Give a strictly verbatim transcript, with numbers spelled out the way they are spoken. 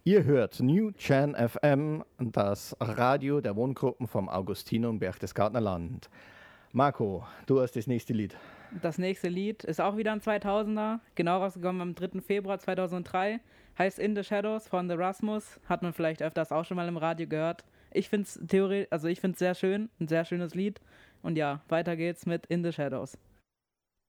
Ihr hört New Chan F M, das Radio der Wohngruppen vom Augustinum Berchtesgadener Land. Marco, du hast das nächste Lied. Das nächste Lied ist auch wieder ein zweitausender, genau rausgekommen am dritten Februar zweitausenddrei, heißt In the Shadows von The Rasmus, hat man vielleicht öfters auch schon mal im Radio gehört. Ich finde es theoretisch, also ich finde es sehr schön, ein sehr schönes Lied und ja, weiter geht's mit In the Shadows.